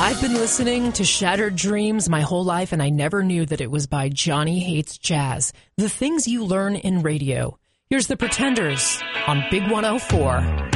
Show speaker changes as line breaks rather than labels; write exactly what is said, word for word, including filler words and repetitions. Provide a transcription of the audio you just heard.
I've been listening to Shattered Dreams my whole life, and I never knew that it was by Johnny Hates Jazz. The things you learn in radio. Here's the Pretenders on Big one oh four.